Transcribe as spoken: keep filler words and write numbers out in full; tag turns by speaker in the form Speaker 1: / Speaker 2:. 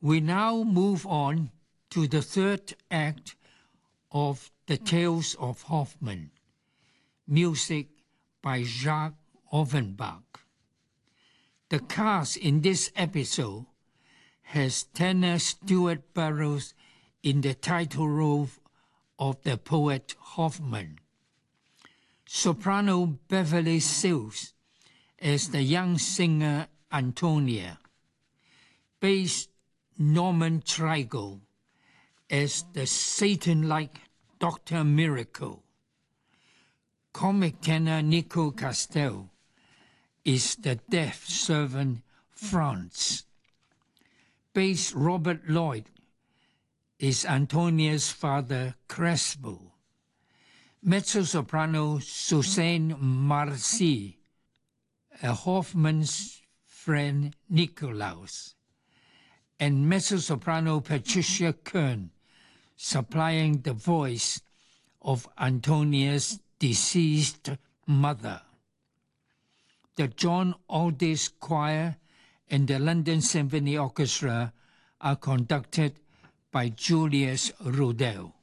Speaker 1: We now move on to the third act of The Tales of Hoffmann, music by Jacques Offenbach. The cast in this episode has tenor Stuart Burrows in the title role of the poet Hoffmann, soprano Beverly Sills as the young singer Antonia, bass Norman Trigo as the Satan-like Doctor Miracle, comic tenor Nico Castell is the deaf servant Franz, bass Robert Lloyd is Antonia's father Crespo, mezzo-soprano Suzanne Marcy, a Hoffmann's friend Nikolaus, and mezzo-soprano Patricia Kern, supplying the voice of Antonia's deceased mother. The John Aldis Choir and the London Symphony Orchestra are conducted by Julius Rudel.